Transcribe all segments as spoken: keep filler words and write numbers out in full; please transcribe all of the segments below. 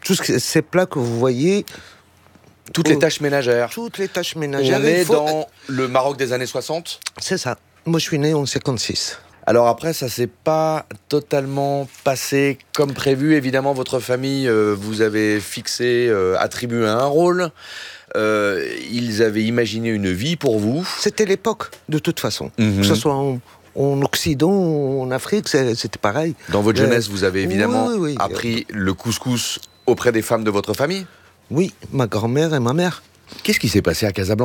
tous ces plats que vous voyez. Toutes les tâches ménagères. Toutes les tâches ménagères. On est faut... dans le Maroc des années soixante. C'est ça. Moi, je suis né en cinquante-six. Alors après, ça s'est pas totalement passé comme prévu. Évidemment, votre famille euh, vous avait fixé, euh, attribué un rôle. Euh, ils avaient imaginé une vie pour vous. C'était l'époque, de toute façon. Mm-hmm. Que ce soit en, en Occident ou en Afrique, c'était pareil. Dans votre euh, jeunesse, vous avez évidemment oui, oui, oui. appris le couscous auprès des femmes de votre famille. Oui, ma grand-mère et ma mère. Qu'est-ce qui s'est passé à Casablanca ?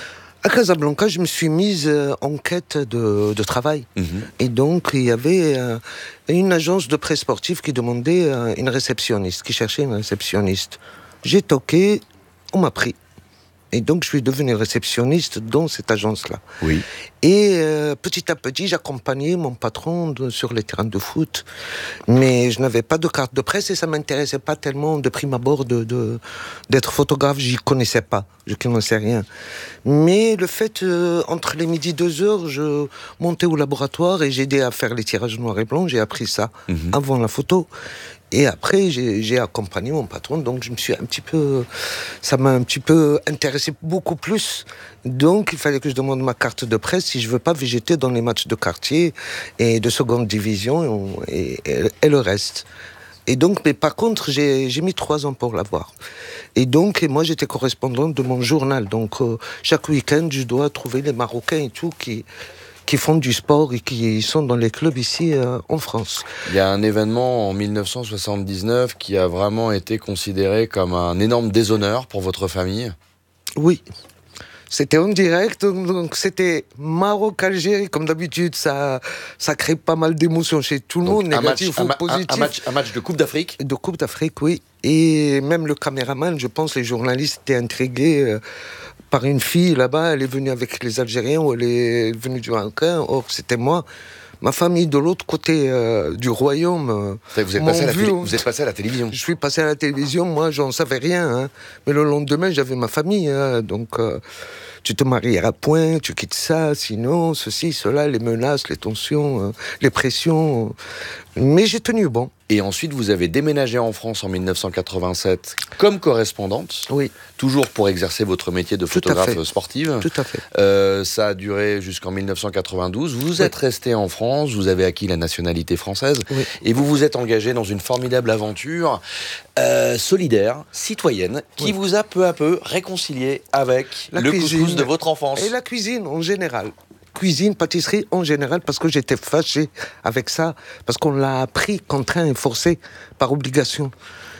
À Casablanca, je me suis mise en quête de, de travail. Mmh. Et donc, il y avait euh, une agence de presse sportive qui demandait euh, une réceptionniste, qui cherchait une réceptionniste. J'ai toqué, on m'a pris. Et donc, je suis devenu réceptionniste dans cette agence-là. Oui. Et euh, petit à petit, j'accompagnais mon patron de, sur les terrains de foot. Mais je n'avais pas de carte de presse et ça ne m'intéressait pas tellement de prime abord de, de, d'être photographe. Je n'y connaissais pas, je ne connaissais rien. Mais le fait, euh, entre les midi et deux heures, je montais au laboratoire et j'aidais à faire les tirages noirs et blancs. J'ai appris ça mmh. avant la photo. Et après, j'ai, j'ai accompagné mon patron, donc je me suis un petit peu, ça m'a un petit peu intéressé beaucoup plus. Donc, il fallait que je demande ma carte de presse si je veux pas végéter dans les matchs de quartier et de seconde division et, et, et le reste. Et donc, mais par contre, j'ai, j'ai mis trois ans pour l'avoir. Et donc, et moi, j'étais correspondante de mon journal. Donc, euh, chaque week-end, je dois trouver les Marocains et tout qui qui font du sport et qui sont dans les clubs ici euh, en France. Il y a un événement en dix-neuf cent soixante-dix-neuf qui a vraiment été considéré comme un énorme déshonneur pour votre famille. Oui, c'était en direct, donc c'était Maroc-Algérie, comme d'habitude, ça, ça crée pas mal d'émotions chez tout le donc monde, négatif un match, ou un, positif. Un match, un match de Coupe d'Afrique. De Coupe d'Afrique, oui. Et même le caméraman, je pense, les journalistes étaient intrigués euh, par une fille là-bas, elle est venue avec les Algériens ou elle est venue du Marocain, or c'était moi. Ma famille de l'autre côté euh, du royaume. Euh, vous, êtes passé à la télé- vous êtes passé à la télévision. Je suis passé à la télévision, moi j'en savais rien. Hein. Mais le lendemain j'avais ma famille. Hein, donc euh, tu te marieras point, tu quittes ça, sinon ceci, cela, les menaces, les tensions, euh, les pressions. Mais j'ai tenu bon. Et ensuite, vous avez déménagé en France en dix-neuf cent quatre-vingt-sept comme correspondante. Oui. Toujours pour exercer votre métier de photographe sportive. Tout à fait. Euh, ça a duré jusqu'en dix-neuf cent quatre-vingt-douze. Vous oui. êtes resté en France, vous avez acquis la nationalité française. Oui. Et vous vous êtes engagé dans une formidable aventure euh, solidaire, citoyenne, qui oui. vous a peu à peu réconcilié avec la le cuisine, couscous de votre enfance. Et la cuisine en général. Cuisine, pâtisserie en général, parce que j'étais fâché avec ça, parce qu'on l'a appris, contraint et forcé, par obligation.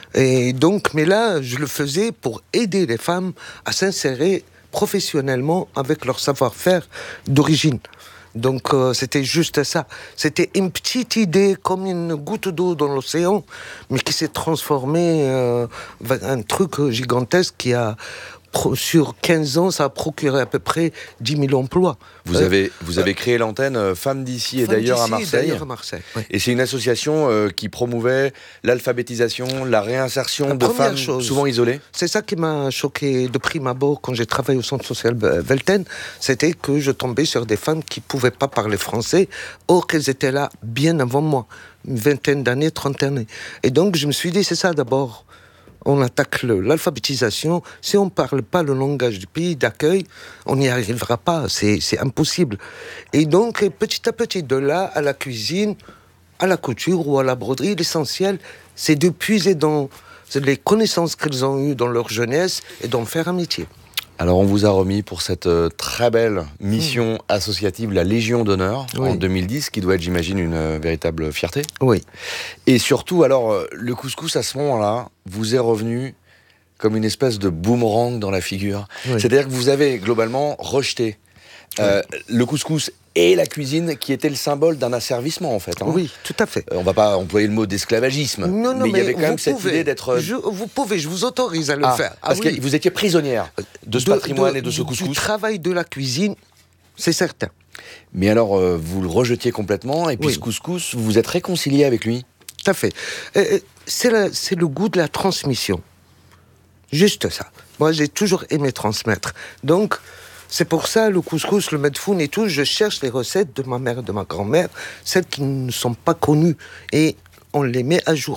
Et donc, mais là, je le faisais pour aider les femmes à s'insérer professionnellement avec leur savoir-faire d'origine. Donc, euh, c'était juste ça. C'était une petite idée, comme une goutte d'eau dans l'océan, mais qui s'est transformée en euh, un truc gigantesque qui a... Sur quinze ans, ça a procuré à peu près dix mille emplois. Vous, euh, avez, vous avez créé l'antenne Femmes d'ici et d'ailleurs à Marseille. D'ailleurs à Marseille oui. Et c'est une association euh, qui promouvait l'alphabétisation, la réinsertion la de femmes chose, souvent isolées. C'est ça qui m'a choqué de prime abord quand j'ai travaillé au centre social Velten. C'était que je tombais sur des femmes qui ne pouvaient pas parler français, or qu'elles étaient là bien avant moi. Une vingtaine d'années, trentaine d'années. Et donc je me suis dit, c'est ça d'abord. On attaque le, l'alphabétisation. Si on ne parle pas le langage du pays d'accueil, on n'y arrivera pas. C'est, c'est impossible. Et donc, petit à petit, de là à la cuisine, à la couture ou à la broderie, l'essentiel, c'est de puiser dans les connaissances qu'elles ont eues dans leur jeunesse et d'en faire un métier. Alors, on vous a remis pour cette euh, très belle mission mmh. associative, la Légion d'honneur, oui. en deux mille dix, qui doit être, j'imagine, une euh, véritable fierté. Oui. Et surtout, alors, euh, le couscous, à ce moment-là, vous est revenu comme une espèce de boomerang dans la figure. Oui. C'est-à-dire que vous avez, globalement, rejeté euh, oui. le couscous et la cuisine, qui était le symbole d'un asservissement, en fait. Hein. Oui, tout à fait. Euh, on ne va pas employer le mot d'esclavagisme, non, non, mais il y avait quand même pouvez, cette idée d'être... Je, vous pouvez, je vous autorise à le ah, faire. Ah, parce oui. que vous étiez prisonnière de ce de, patrimoine de, et de ce couscous. Du travail de la cuisine, c'est certain. Mais alors, euh, vous le rejetiez complètement, et puis oui. ce couscous, vous vous êtes réconcilié avec lui. Tout à fait. Euh, c'est, la, c'est le goût de la transmission. Juste ça. Moi, j'ai toujours aimé transmettre. Donc... C'est pour ça, le couscous, le medfoun et tout, je cherche les recettes de ma mère et de ma grand-mère, celles qui ne sont pas connues, et on les met à jour.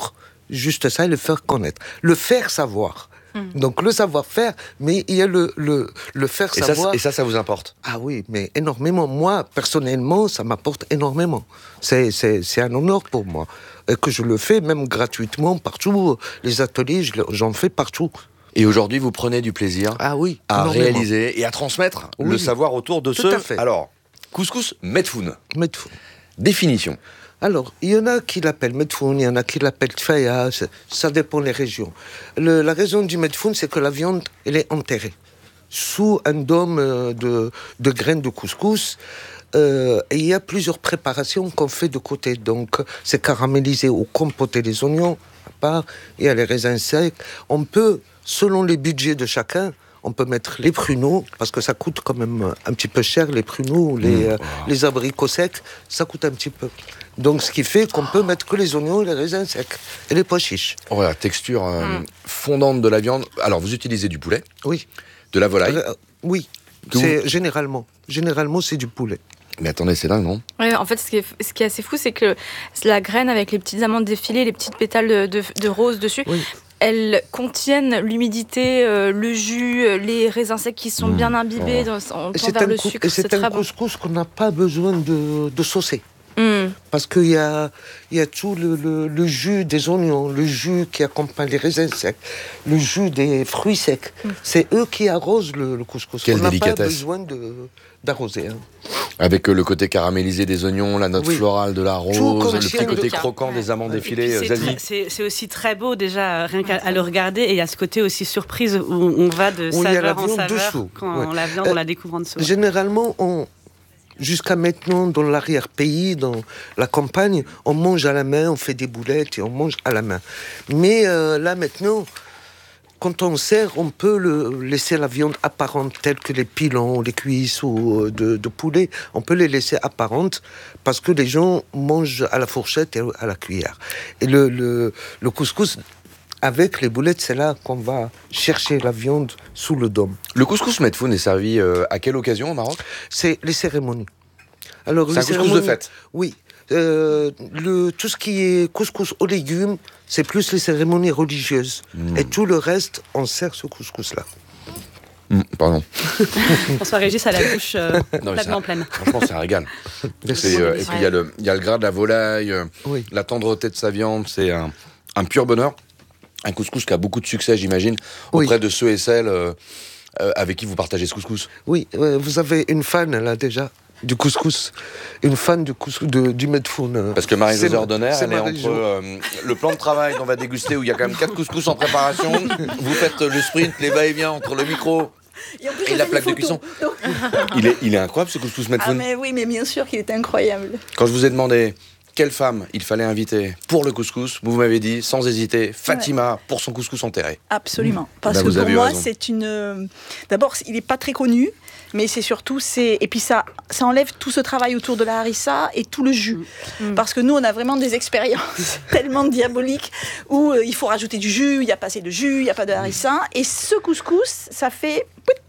juste ça, et le faire connaître. Le faire savoir. Mmh. Donc le savoir-faire, mais il y a le, le, le faire et savoir. Ça, et ça, ça vous importe? Ah oui, mais énormément. Moi, personnellement, ça m'apporte énormément. C'est, c'est, c'est un honneur pour moi. Et que je le fais même gratuitement partout. Les ateliers, je, j'en fais partout. Et aujourd'hui, vous prenez du plaisir ah oui, à réaliser et à transmettre oui. le savoir autour de Tout ce... à fait. Alors, couscous Medfoun. Medfoun. Définition. Alors, il y en a qui l'appellent Medfoun, il y en a qui l'appellent Tfaya, ça dépend des régions. Le, la raison du Medfoun, c'est que la viande, elle est enterrée sous un dôme de, de graines de couscous. Euh, et il y a plusieurs préparations qu'on fait de côté. Donc, c'est caramélisé ou compoter les oignons, à part, il y a les raisins secs. On peut, selon les budgets de chacun, on peut mettre les pruneaux, parce que ça coûte quand même un petit peu cher, les pruneaux, les, mmh. euh, les abricots secs, ça coûte un petit peu. Donc, ce qui fait qu'on peut mettre que les oignons, les raisins secs et les pois chiches. Oh, la texture euh, mmh. fondante de la viande. Alors, vous utilisez du poulet? Oui. De la volaille? euh, Oui, c'est vous... généralement. Généralement, c'est du poulet. Mais attendez, c'est dingue, non? Ouais, en fait, ce qui, est, ce qui est assez fou, c'est que la graine avec les petites amandes défilées, les petites pétales de, de, de rose dessus, oui. elles contiennent l'humidité, euh, le jus, les raisins secs qui sont mmh. bien imbibés, oh. dans, on tend vers le cou- sucre. Et c'est, c'est un couscous bon. qu'on n'a pas besoin de, de saucer. Mmh. Parce qu'il y a, il y a tout le, le, le jus des oignons, le jus qui accompagne les raisins secs, le jus des fruits secs. Mmh. C'est eux qui arrosent le, le couscous. Quelle on n'a délicatesse. pas besoin de, d'arroser. Hein. Avec euh, le côté caramélisé des oignons, la note oui. florale de la rose, le petit côté de croquant ouais. des amandes ouais. défilées. C'est, très, c'est, c'est aussi très beau déjà, rien qu'à à le regarder. Et il y a ce côté aussi surprise où on va de oui, saveur en saveur dessous. quand ouais. on la viande, euh, on la découvre en dessous. Généralement, on... Jusqu'à maintenant, dans l'arrière-pays, dans la campagne, on mange à la main, on fait des boulettes et on mange à la main. Mais euh, là, maintenant, quand on sert, on peut le laisser la viande apparente, telle que les pilons, les cuisses ou de, de poulet. On peut les laisser apparentes parce que les gens mangent à la fourchette et à la cuillère. Et le, le, le couscous... Avec les boulettes, c'est là qu'on va chercher la viande sous le dôme. Le couscous Medfoun est servi euh, à quelle occasion au Maroc? C'est les cérémonies. Alors, c'est les un couscous cérémonies, de fête? Oui. Euh, le, tout ce qui est couscous aux légumes, c'est plus les cérémonies religieuses. Mmh. Et tout le reste, on sert ce couscous-là. Mmh, pardon. François Régis à la bouche euh, complètement pleine. Franchement, c'est un régal. C'est, euh, et puis il y a le, il y a le gras de la volaille, euh, oui. la tendreté de sa viande, c'est un, un pur bonheur. Un couscous qui a beaucoup de succès, j'imagine, oui. auprès de ceux et celles euh, euh, avec qui vous partagez ce couscous. Oui, euh, vous avez une fan, là, déjà, du couscous. Une fan du couscous, de, du Medfoun. Parce que Marie-Josée Ordonner, elle est entre euh, le plan de travail qu'on va déguster, où il y a quand même quatre couscous en préparation. Vous faites le sprint, les va-et-vient entre le micro... Et, en plus, et la plaque de cuisson. Donc... il, est, il est incroyable, ce couscous Medfoun. Ah mais oui, mais bien sûr qu'il est incroyable. Quand je vous ai demandé... Quelle femme il fallait inviter pour le couscous? Vous m'avez dit, sans hésiter, Fatima ouais. pour son couscous enterré. Absolument. Parce ben, que pour moi, raison. c'est une... D'abord, il n'est pas très connu, mais c'est surtout... C'est... Et puis ça, ça enlève tout ce travail autour de la harissa et tout le jus. Mmh. Parce que nous, on a vraiment des expériences tellement diaboliques où euh, il faut rajouter du jus, il n'y a pas assez de jus, il n'y a pas de harissa. Et ce couscous, ça fait...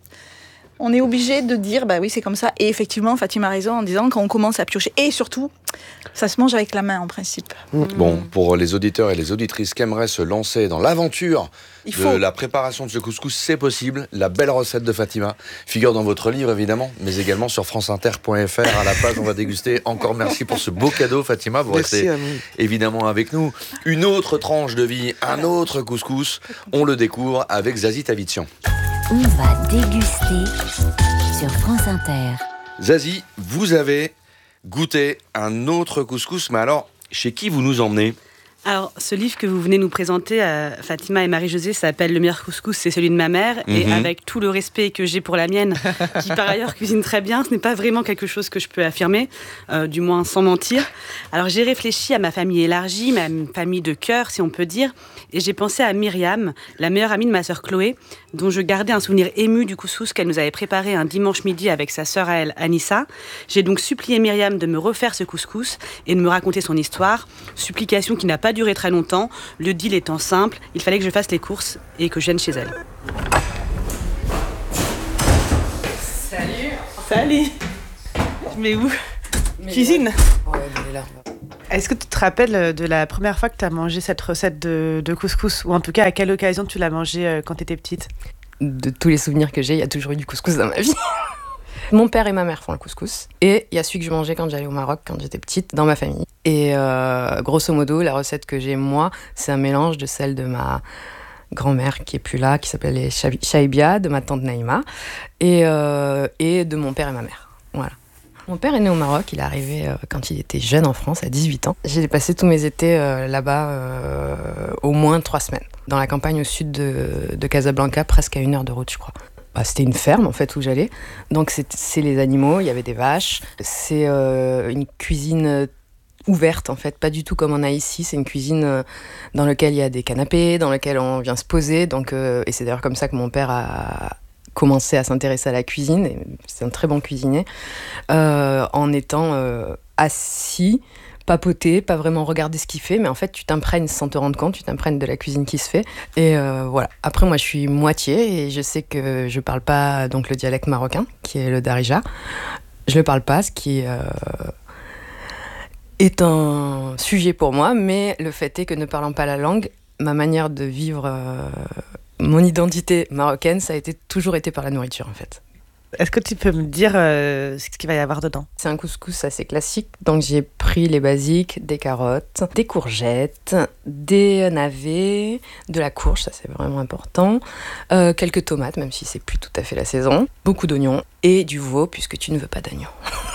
On est obligé de dire, bah oui, c'est comme ça. Et effectivement, Fatima a raison en disant, quand on commence à piocher, et surtout, ça se mange avec la main en principe. Mmh. Bon, pour les auditeurs et les auditrices qui aimeraient se lancer dans l'aventure Il de faut... la préparation de ce couscous, c'est possible. La belle recette de Fatima figure dans votre livre, évidemment, mais également sur franceinter point f r à la page. On va déguster. Encore merci pour ce beau cadeau, Fatima. Vous merci restez évidemment avec nous. Une autre tranche de vie, un autre couscous. On le découvre avec Zazie Tavitian. On va déguster sur France Inter. Zazie, vous avez goûté un autre couscous, mais alors, chez qui vous nous emmenez ? Alors, ce livre que vous venez nous présenter, euh, Fatima et Marie-Josée, s'appelle « Le meilleur couscous, c'est celui de ma mère mm-hmm. ». Et avec tout le respect que j'ai pour la mienne, qui par ailleurs cuisine très bien, ce n'est pas vraiment quelque chose que je peux affirmer, euh, du moins sans mentir. Alors, j'ai réfléchi à ma famille élargie, ma famille de cœur, si on peut dire, et j'ai pensé à Myriam, la meilleure amie de ma sœur Chloé, dont je gardais un souvenir ému du couscous qu'elle nous avait préparé un dimanche midi avec sa sœur à elle, Anissa. J'ai donc supplié Myriam de me refaire ce couscous et de me raconter son histoire, supplication qui n'a pas duré très longtemps, le deal étant simple, il fallait que je fasse les courses et que je vienne chez elle. Salut. Salut. Mais où? Mais cuisine. Ouais, elle est là. Est-ce que tu te rappelles de la première fois que tu as mangé cette recette de, de couscous ? Ou en tout cas, à quelle occasion tu l'as mangée quand tu étais petite ? De tous les souvenirs que j'ai, il y a toujours eu du couscous dans ma vie. Mon père et ma mère font le couscous. Et il y a celui que je mangeais quand j'allais au Maroc, quand j'étais petite, dans ma famille. Et euh, grosso modo, la recette que j'ai, moi, c'est un mélange de celle de ma grand-mère qui est plus là, qui s'appelle les Chaibia, de ma tante Naïma, et, euh, et de mon père et ma mère. Voilà. Mon père est né au Maroc, il est arrivé euh, quand il était jeune en France, à dix-huit ans. J'ai passé tous mes étés euh, là-bas euh, au moins trois semaines, dans la campagne au sud de, de Casablanca, presque à une heure de route, je crois. Bah, c'était une ferme en fait où j'allais, donc c'est, c'est les animaux, il y avait des vaches, c'est euh, une cuisine ouverte en fait, pas du tout comme on a ici, c'est une cuisine euh, dans laquelle il y a des canapés, dans laquelle on vient se poser, donc, euh, et c'est d'ailleurs comme ça que mon père a commencé à s'intéresser à la cuisine, et c'est un très bon cuisinier, euh, en étant euh, assis, papoter, pas vraiment regarder ce qu'il fait, mais en fait tu t'imprègnes sans te rendre compte, tu t'imprègnes de la cuisine qui se fait, et euh, voilà. Après moi je suis moitié, et je sais que je parle pas donc le dialecte marocain, qui est le darija, je le parle pas, ce qui euh, est un sujet pour moi, mais le fait est que ne parlant pas la langue, ma manière de vivre euh, mon identité marocaine, ça a été, toujours été par la nourriture en fait. Est-ce que tu peux me dire euh, ce qu'il va y avoir dedans ? C'est un couscous assez classique, donc j'ai pris les basiques, des carottes, des courgettes, des navets, de la courge, ça c'est vraiment important, euh, quelques tomates, même si c'est plus tout à fait la saison, beaucoup d'oignons et du veau, puisque tu ne veux pas d'agneau.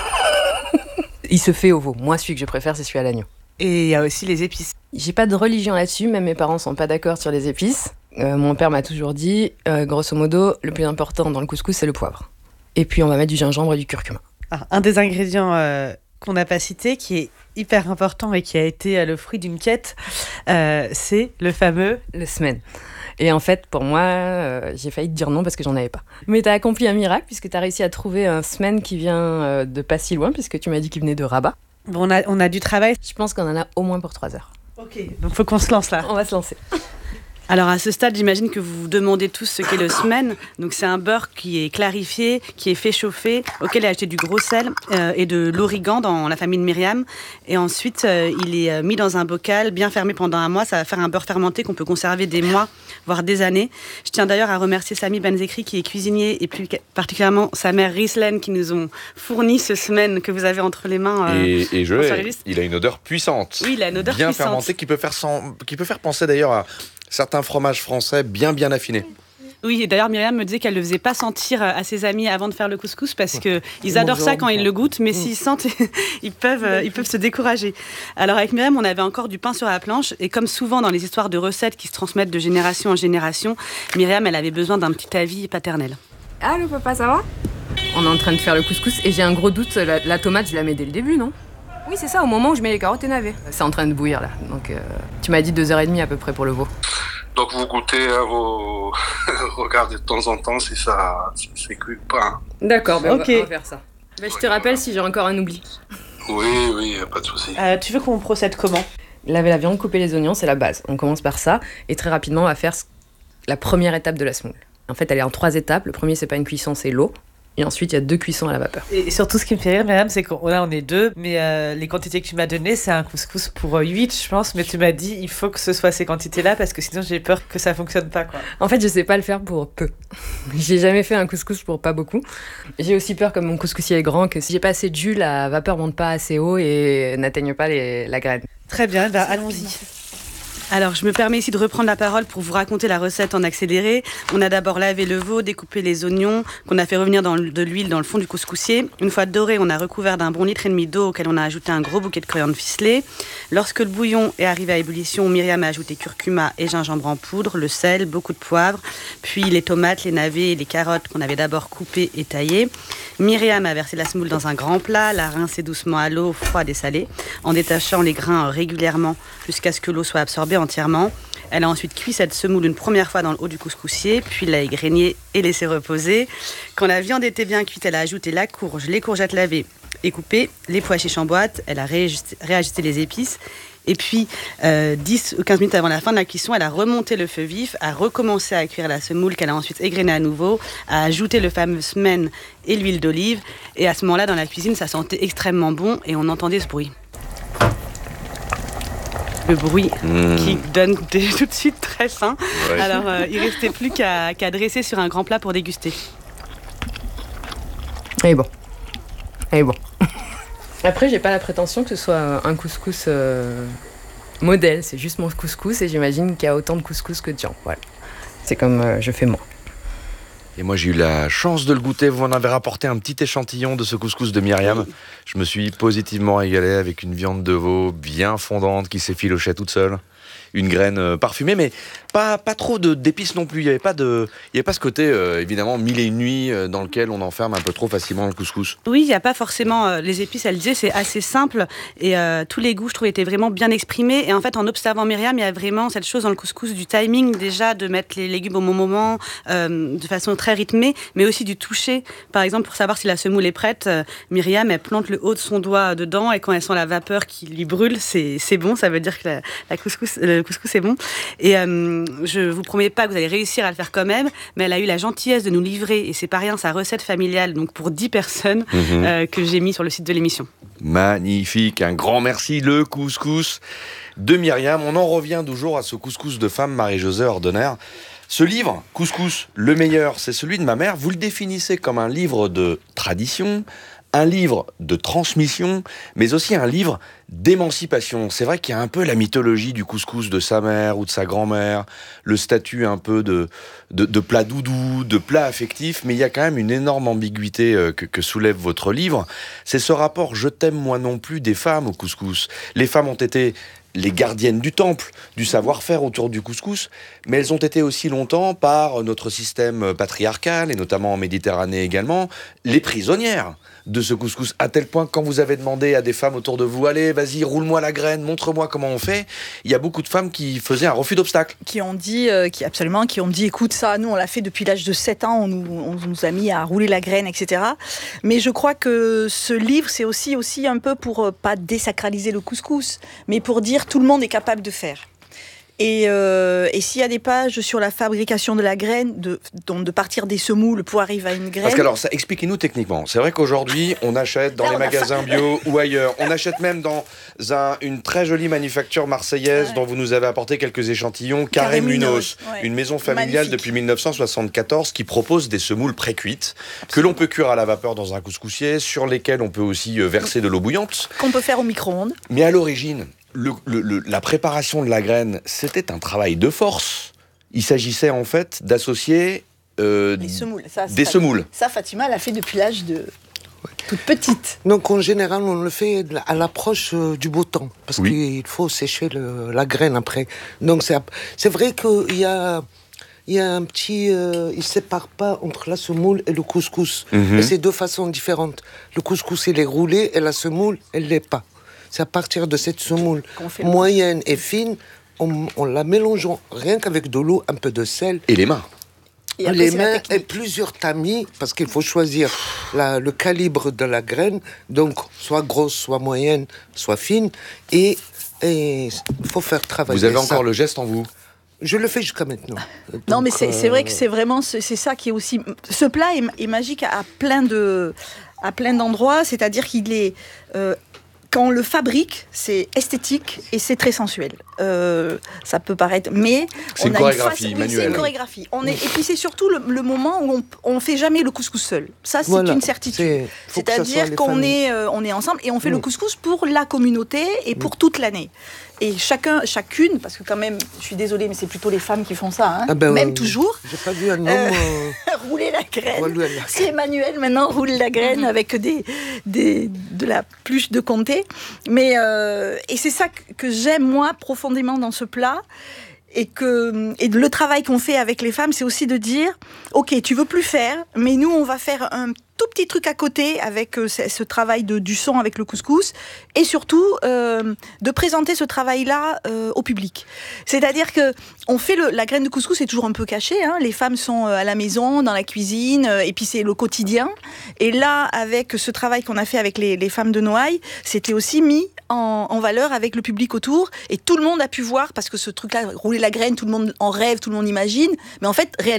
Il se fait au veau. Moi, celui que je préfère, c'est celui à l'agneau. Et il y a aussi les épices. J'ai pas de religion là-dessus, même mes parents sont pas d'accord sur les épices. Euh, mon père m'a toujours dit, euh, grosso modo, le plus important dans le couscous, c'est le poivre. Et puis on va mettre du gingembre et du curcuma. Ah, un des ingrédients euh, qu'on n'a pas cité, qui est hyper important et qui a été euh, le fruit d'une quête, euh, c'est le fameux... Le smen. Et en fait, pour moi, euh, j'ai failli te dire non parce que j'en avais pas. Mais t'as accompli un miracle puisque t'as réussi à trouver un smen qui vient euh, de pas si loin, puisque tu m'as dit qu'il venait de Rabat. Bon, on a, on a du travail. Je pense qu'on en a au moins pour trois heures. Ok, donc faut qu'on se lance là. On va se lancer. Alors à ce stade, j'imagine que vous vous demandez tous ce qu'est le smen. Donc c'est un beurre qui est clarifié, qui est fait chauffer, auquel est ajouté du gros sel euh, et de l'origan dans la famille de Myriam. Et ensuite, euh, il est mis dans un bocal, bien fermé pendant un mois. Ça va faire un beurre fermenté qu'on peut conserver des mois, voire des années. Je tiens d'ailleurs à remercier Sami Benzekri qui est cuisinier et plus particulièrement sa mère Rislen qui nous ont fourni ce smen que vous avez entre les mains. Euh, et, et je l'ai, il a une odeur puissante. Oui, il a une odeur bien puissante. Bien fermentée qui peut faire, sans, qui peut faire penser d'ailleurs à certains fromages français bien bien affinés. Oui, et d'ailleurs Myriam me disait qu'elle ne le faisait pas sentir à ses amis avant de faire le couscous parce qu'ils adorent ça quand ils le goûtent, mais s'ils sentent, ils peuvent, ils peuvent se décourager. Alors avec Myriam, on avait encore du pain sur la planche et comme souvent dans les histoires de recettes qui se transmettent de génération en génération, Myriam, elle avait besoin d'un petit avis paternel. Allô papa, ça va ? On est en train de faire le couscous et j'ai un gros doute, la, la tomate, je la mets dès le début, non ? Oui, c'est ça, au moment où je mets les carottes et navets. C'est en train de bouillir, là. Donc, euh, tu m'as dit deux heures et demie à peu près pour le veau. Donc, vous goûtez, hein, vous regardez de temps en temps si ça c'est cuit ou pas. D'accord, ben okay. on, va, on va faire ça. Ben, je te rappelle si j'ai encore un oubli. Oui, oui, pas de souci. Euh, tu veux qu'on procède comment ? Laver la viande, couper les oignons, c'est la base. On commence par ça, et très rapidement, on va faire la première étape de la semoule. En fait, elle est en trois étapes. Le premier, c'est pas une cuisson, c'est l'eau. Et ensuite, il y a deux cuissons à la vapeur. Et surtout, ce qui me fait rire, Myriam, c'est qu'on là, on est deux, mais euh, les quantités que tu m'as données, c'est un couscous pour huit, je pense. Mais tu m'as dit, il faut que ce soit ces quantités-là, parce que sinon, j'ai peur que ça fonctionne pas, quoi. En fait, je sais pas le faire pour peu. J'ai jamais fait un couscous pour pas beaucoup. J'ai aussi peur, comme mon couscoussier est grand, que si j'ai pas assez de jus, la vapeur monte pas assez haut et n'atteigne pas les, la graine. Très bien, bah, allons-y. Alors, je me permets ici de reprendre la parole pour vous raconter la recette en accéléré. On a d'abord lavé le veau, découpé les oignons, qu'on a fait revenir dans de l'huile dans le fond du couscoussier. Une fois doré, on a recouvert d'un bon litre et demi d'eau auquel on a ajouté un gros bouquet de coriandre ficelé. Lorsque le bouillon est arrivé à ébullition, Myriam a ajouté curcuma et gingembre en poudre, le sel, beaucoup de poivre, puis les tomates, les navets et les carottes qu'on avait d'abord coupées et taillées. Myriam a versé la semoule dans un grand plat, l'a rincée doucement à l'eau froide et salée, en détachant les grains régulièrement jusqu'à ce que l'eau soit absorbée entièrement. Elle a ensuite cuit cette semoule une première fois dans le haut du couscoussier, puis l'a égrenée et laissée reposer. Quand la viande était bien cuite, elle a ajouté la courge, les courgettes lavées et coupées, les pois chiches en boîte, elle a réajusté, réajusté les épices. Et puis, euh, dix ou quinze minutes avant la fin de la cuisson, elle a remonté le feu vif, a recommencé à cuire la semoule qu'elle a ensuite égrenée à nouveau, a ajouté le fameux smen et l'huile d'olive. Et à ce moment-là, dans la cuisine, ça sentait extrêmement bon et on entendait ce bruit. le bruit mmh. qui donne des, tout de suite très faim. Ouais. Alors, euh, il restait plus qu'à, qu'à dresser sur un grand plat pour déguster. Et bon. Et bon. Après, j'ai pas la prétention que ce soit un couscous euh, modèle. C'est juste mon couscous et j'imagine qu'il y a autant de couscous que de gens. Voilà. C'est comme euh, je fais moi. Et moi, j'ai eu la chance de le goûter. Vous m'en avez rapporté un petit échantillon de ce couscous de Myriam. Je me suis positivement régalé avec une viande de veau bien fondante qui s'effilochait toute seule. Une graine euh, parfumée, mais pas, pas trop de, d'épices non plus. Il n'y avait pas, de, il y avait pas ce côté, euh, évidemment, mille et une nuits euh, dans lequel on enferme un peu trop facilement le couscous. Oui, il n'y a pas forcément... Euh, les épices, elle disait, c'est assez simple. Et euh, tous les goûts, je trouve, étaient vraiment bien exprimés. Et en fait, en observant Myriam, il y a vraiment cette chose dans le couscous du timing, déjà, de mettre les légumes au bon moment, euh, de façon très rythmée, mais aussi du toucher. Par exemple, pour savoir si la semoule est prête, euh, Myriam, elle plante le haut de son doigt dedans, et quand elle sent la vapeur qui lui brûle, c'est, c'est bon. Ça veut dire que la, la couscous... Le couscous est bon. Et euh, je vous promets pas que vous allez réussir à le faire quand même, mais elle a eu la gentillesse de nous livrer, et c'est pas rien, sa recette familiale, donc pour dix personnes, mmh. euh, que j'ai mis sur le site de l'émission. Magnifique, un grand merci, le couscous de Myriam. On en revient toujours à ce couscous de femme, Marie-Josée Ordener. Ce livre, Couscous, le meilleur, c'est celui de ma mère. Vous le définissez comme un livre de tradition, un livre de transmission, mais aussi un livre d'émancipation. C'est vrai qu'il y a un peu la mythologie du couscous de sa mère ou de sa grand-mère, le statut un peu de, de, de plat doudou, de plat affectif, mais il y a quand même une énorme ambiguïté euh, que, que soulève votre livre. C'est ce rapport « je t'aime moi non plus » des femmes au couscous. Les femmes ont été les gardiennes du temple, du savoir-faire autour du couscous, mais elles ont été aussi longtemps, par notre système patriarcal, et notamment en Méditerranée également, les prisonnières de ce couscous, à tel point que quand vous avez demandé à des femmes autour de vous, allez, vas-y, roule-moi la graine, montre-moi comment on fait, il y a beaucoup de femmes qui faisaient un refus d'obstacle. Qui ont dit, euh, qui, absolument, qui ont dit, écoute, ça, nous, on l'a fait depuis l'âge de sept ans, on nous, on nous a mis à rouler la graine, et cetera. Mais je crois que ce livre, c'est aussi, aussi un peu pour, euh, pas désacraliser le couscous, mais pour dire tout le monde est capable de faire. Et, euh, et s'il y a des pages sur la fabrication de la graine, de, donc de partir des semoules pour arriver à une graine... Parce que alors, ça, expliquez-nous techniquement. C'est vrai qu'aujourd'hui, on achète dans Là, les magasins fa... bio ou ailleurs. On achète même dans un, une très jolie manufacture marseillaise ouais. dont vous nous avez apporté quelques échantillons, Carré Munoz, ouais. une maison familiale Magnifique. Depuis dix-neuf cent soixante-quatorze qui propose des semoules pré-cuites que l'on peut cuire à la vapeur dans un couscoussier, sur lesquelles on peut aussi verser de l'eau bouillante. Qu'on peut faire au micro-ondes. Mais à l'origine... Le, le, le, la préparation de la graine, c'était un travail de force. Il s'agissait en fait d'associer euh, Les semoules. Ça, des ça, semoules. Ça, Fatima l'a fait depuis l'âge de toute petite. Donc en général, on le fait à l'approche euh, du beau temps, parce oui. qu'il faut sécher le, la graine après. Donc c'est, c'est vrai qu'il y a... Il y a un petit... Euh, il ne sépare pas entre la semoule et le couscous. Mm-hmm. Et c'est deux façons différentes. Le couscous, il est roulé, et la semoule, elle ne l'est pas. C'est à partir de cette semoule moyenne et fine, on, on la mélange rien qu'avec de l'eau, un peu de sel. Et les mains. Et après, les mains et plusieurs tamis, parce qu'il faut choisir la, le calibre de la graine, donc soit grosse, soit moyenne, soit fine, et il faut faire travailler ça. Vous avez encore le geste en vous ? Je le fais jusqu'à maintenant. Donc, non, mais c'est, euh... c'est vrai que c'est vraiment c'est, c'est ça qui est aussi. Ce plat est, est magique à plein de à plein d'endroits, c'est-à-dire qu'il est euh, quand on le fabrique, c'est esthétique et c'est très sensuel. Euh, ça peut paraître, mais c'est on une a chorégraphie une face... manuelle. Oui, c'est une chorégraphie. On est... Et puis c'est surtout le, le moment où on ne fait jamais le couscous seul. Ça, c'est voilà. une certitude. C'est... C'est-à-dire qu'on est, euh, on est ensemble et on fait mmh. le couscous pour la communauté et pour mmh. toute l'année. Et chacun, chacune, parce que quand même, je suis désolée, mais c'est plutôt les femmes qui font ça, hein, ah ben, même euh, toujours. J'ai pas vu un homme euh, euh... rouler la graine. C'est Emmanuel maintenant roule la graine mmh. avec des, des, de la pluche de comté. Mais euh, et c'est ça que, que j'aime moi profondément dans ce plat. Et que et le travail qu'on fait avec les femmes, c'est aussi de dire, ok, tu veux plus faire, mais nous on va faire un tout petit truc à côté avec euh, ce, ce travail de, du son avec le couscous, et surtout euh, de présenter ce travail-là euh, au public. C'est-à-dire que on fait le, la graine de couscous, c'est toujours un peu caché, hein, les femmes sont à la maison, dans la cuisine, euh, et puis c'est le quotidien. Et là, avec ce travail qu'on a fait avec les, les femmes de Noailles, c'était aussi mis en, en valeur avec le public autour, et tout le monde a pu voir, parce que ce truc-là, rouler la graine, tout le monde en rêve, tout le monde imagine, mais en fait, réellement,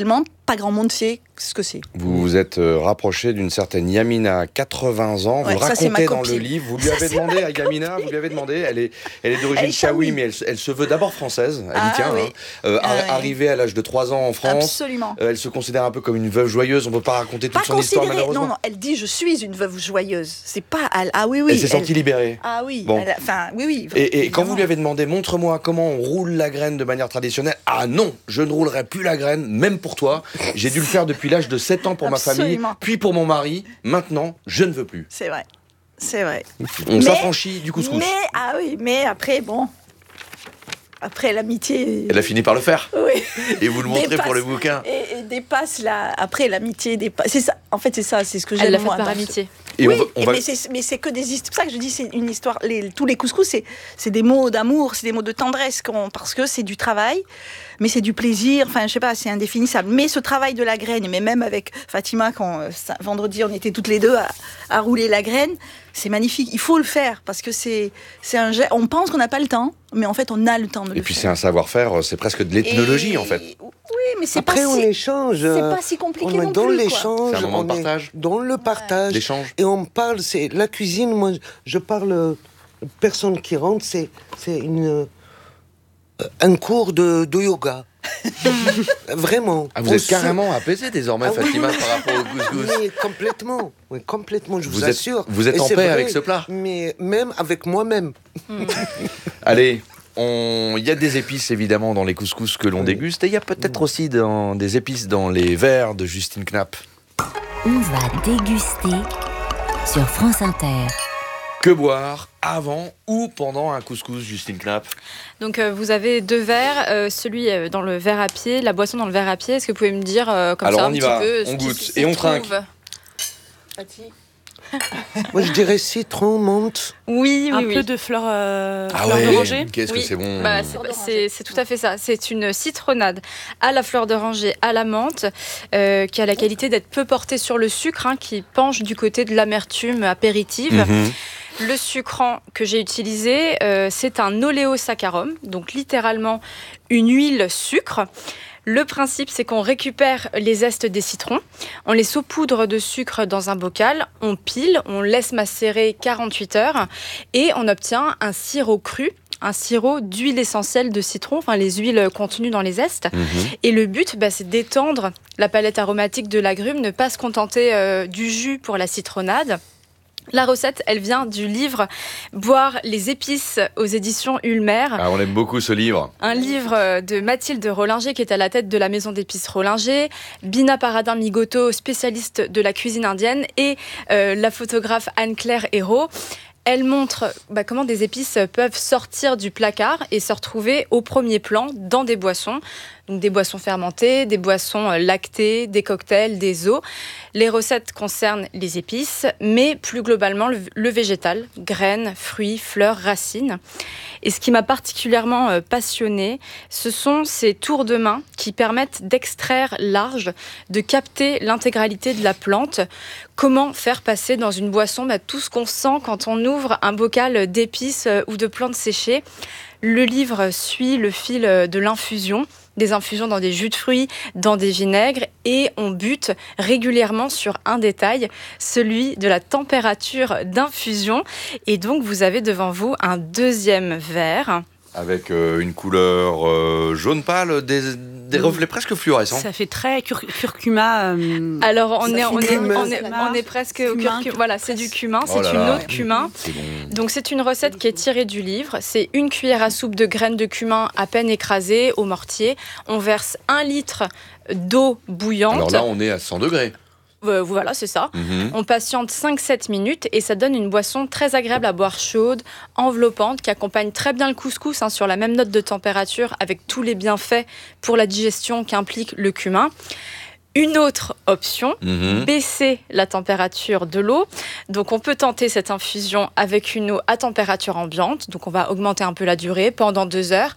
pas grand monde sait ce que c'est. Vous vous êtes euh, rapproché d'une certaine Yamina, quatre-vingts ans. Vous ouais, le racontez dans le livre. Vous lui avez ça, demandé à Yamina, vous lui avez demandé, elle est, elle est d'origine chaoui, mais elle, elle se veut d'abord française. Elle ah, y tient. Oui. Hein. Euh, ah, ar- oui. Arrivée à l'âge de trois ans en France. Absolument. Euh, elle se considère un peu comme une veuve joyeuse. On ne peut pas raconter toute pas son histoire, malheureusement. Non, non, elle dit je suis une veuve joyeuse. C'est pas. Elle, ah oui, oui. Elle s'est elle... sentie libérée. Ah oui. Bon. Enfin, oui, oui. Et, et quand vous lui avez demandé, montre-moi comment on roule la graine de manière traditionnelle. Ah non, je ne roulerai plus la graine, même pour toi. J'ai dû le faire depuis l'âge de sept ans pour Absolument. ma famille, puis pour mon mari. Maintenant, je ne veux plus. C'est vrai. C'est vrai. On mais, s'affranchit du couscous. Mais, ah oui, mais après, bon... Après, l'amitié... Elle a fini par le faire. Oui. Et vous le montrez dépasse, pour le bouquin. Et, et dépasse la... Après, l'amitié dépasse... C'est ça. En fait, c'est ça, c'est ce que j'aime, Elle l'a moi. fait par amitié. Et oui, on va, on va... mais, c'est, mais c'est que des histoires. C'est pour ça que je dis c'est une histoire. Les, tous les couscous, c'est, c'est des mots d'amour, c'est des mots de tendresse, qu'on, parce que c'est du travail, mais c'est du plaisir. Enfin, je sais pas, c'est indéfinissable. Mais ce travail de la graine, mais même avec Fatima, quand ça, vendredi, on était toutes les deux à, à rouler la graine, c'est magnifique. Il faut le faire parce que c'est, c'est un geste. On pense qu'on n'a pas le temps, mais en fait, on a le temps de le faire. Et puis, c'est un savoir-faire, c'est presque de l'ethnologie, Et... en fait. Oui, mais c'est Après, pas on si... échange. C'est pas si compliqué on est non dans plus, l'échange. C'est un moment on de partage. Est dans le partage. L'échange. Et on parle, c'est la cuisine. Moi, je parle. Personne qui rentre, c'est c'est une un cours de, de yoga. Vraiment. Ah, vous êtes carrément apaisé désormais, ah, Fatima, oui, oui. par rapport au couscous. Mais complètement, oui, complètement, je vous, vous assure. Êtes, vous êtes en paix vrai, avec ce plat. Mais même avec moi-même. Allez. Il y a des épices évidemment dans les couscous que l'on oui. déguste et il y a peut-être oui. aussi dans, des épices dans les verres de Justine Knapp. On va déguster sur France Inter. Que boire avant ou pendant un couscous, Justine Knapp? Donc euh, vous avez deux verres, euh, celui euh, dans le verre à pied, la boisson dans le verre à pied. Est-ce que vous pouvez me dire euh, comme Alors ça on un y petit va, peu on goûte et on trinque. Moi, je dirais citron, menthe. Oui, oui, un oui. peu de fleurs, euh, ah fleurs ouais, d'oranger. Qu'est-ce oui. que c'est bon. Bah, c'est, c'est, c'est tout à fait ça. C'est une citronnade à la fleur d'oranger, à la menthe, euh, qui a la qualité d'être peu portée sur le sucre, hein, qui penche du côté de l'amertume apéritive. Mm-hmm. Le sucrant que j'ai utilisé, euh, c'est un oléosaccharum, donc littéralement une huile sucre. Le principe, c'est qu'on récupère les zestes des citrons, on les saupoudre de sucre dans un bocal, on pile, on laisse macérer quarante-huit heures et on obtient un sirop cru, un sirop d'huile essentielle de citron, enfin les huiles contenues dans les zestes. Mmh. Et le but, bah, c'est d'étendre la palette aromatique de l'agrume, ne pas se contenter euh, du jus pour la citronnade. La recette, elle vient du livre « Boire les épices » aux éditions Ulmer. Ah, on aime beaucoup ce livre. Un livre de Mathilde Rollinger, qui est à la tête de la maison d'épices Rollinger, Bina Paradin-Migoto, spécialiste de la cuisine indienne, et euh, la photographe Anne-Claire Hérault. Elle montre bah, comment des épices peuvent sortir du placard et se retrouver au premier plan dans des boissons. Donc des boissons fermentées, des boissons lactées, des cocktails, des eaux. Les recettes concernent les épices, mais plus globalement le, le végétal, graines, fruits, fleurs, racines. Et ce qui m'a particulièrement euh, passionnée, ce sont ces tours de main qui permettent d'extraire large, de capter l'intégralité de la plante. Comment faire passer dans une boisson bah, tout ce qu'on sent quand on ouvre un bocal d'épices euh, ou de plantes séchées. Le livre suit le fil de l'infusion, des infusions dans des jus de fruits, dans des vinaigres, et on bute régulièrement sur un détail, celui de la température d'infusion. Et donc, vous avez devant vous un deuxième verre. Avec euh, une couleur euh, jaune pâle, des, des reflets presque fluorescents. Ça fait très cur- curcuma. Euh, Alors, on est, on, est, cumin, on, est, on est presque au curcuma. Voilà, c'est du cumin, c'est oh là une là. eau de cumin. C'est bon. Donc, c'est une recette qui est tirée du livre. C'est une cuillère à soupe de graines de cumin à peine écrasées au mortier. On verse un litre d'eau bouillante. Alors là, on est à cent degrés. Euh, voilà, c'est ça. Mmh. On patiente cinq à sept minutes et ça donne une boisson très agréable à boire chaude, enveloppante, qui accompagne très bien le couscous, hein, sur la même note de température, avec tous les bienfaits pour la digestion qu'implique le cumin. Une autre option, mmh. baisser la température de l'eau. Donc on peut tenter cette infusion avec une eau à température ambiante. Donc on va augmenter un peu la durée pendant deux heures.